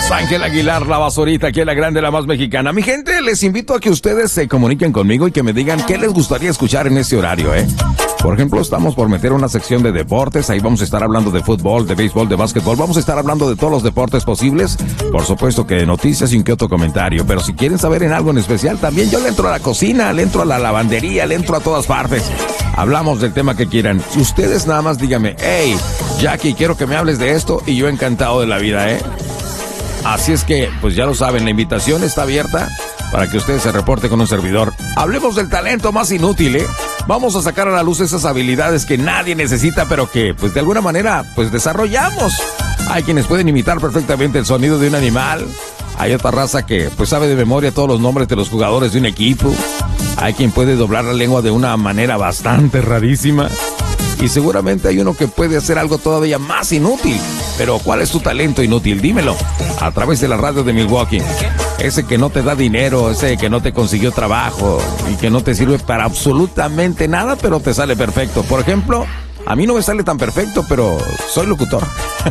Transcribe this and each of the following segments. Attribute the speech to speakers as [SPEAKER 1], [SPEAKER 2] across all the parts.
[SPEAKER 1] Ángel Aguilar, la basurita, aquí es la grande, la más mexicana. Mi gente, les invito a que ustedes se comuniquen conmigo y que me digan qué les gustaría escuchar en este horario, Por ejemplo, estamos por meter una sección de deportes. Ahí vamos a estar hablando de fútbol, de béisbol, de básquetbol. Vamos a estar hablando de todos los deportes posibles. Por supuesto que de noticias y un que otro comentario. Pero si quieren saber en algo en especial, también yo le entro a la cocina, le entro a la lavandería, le entro a todas partes. Hablamos del tema que quieran. Ustedes nada más díganme, hey, Jackie, quiero que me hables de esto, y yo encantado de la vida, Así es que, pues ya lo saben, la invitación está abierta para que ustedes se reporten con un servidor. Hablemos del talento más inútil, Vamos a sacar a la luz esas habilidades que nadie necesita, pero que, pues de alguna manera, pues desarrollamos. Hay quienes pueden imitar perfectamente el sonido de un animal. Hay otra raza que, pues sabe de memoria todos los nombres de los jugadores de un equipo. Hay quien puede doblar la lengua de una manera bastante rarísima. Y seguramente hay uno que puede hacer algo todavía más inútil. Pero ¿cuál es tu talento inútil? Dímelo. A través de la radio de Milwaukee. Ese que no te da dinero, ese que no te consiguió trabajo y que no te sirve para absolutamente nada, pero te sale perfecto. Por ejemplo, a mí no me sale tan perfecto, pero soy locutor.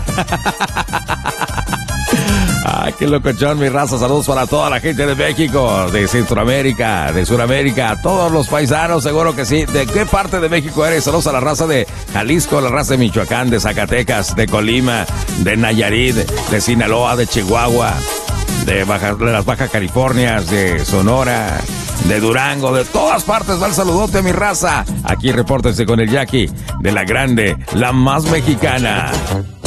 [SPEAKER 1] ¡Ay, qué locochón, mi raza! Saludos para toda la gente de México, de Centroamérica, de Sudamérica, todos los paisanos, seguro que sí. ¿De qué parte de México eres? Saludos a la raza de Jalisco, la raza de Michoacán, de Zacatecas, de Colima, de Nayarit, de Sinaloa, de Chihuahua, de las Baja Californias, de Sonora, de Durango, de todas partes. Va el saludote, mi raza. Aquí repórtense con el Jackie de la grande, la más mexicana.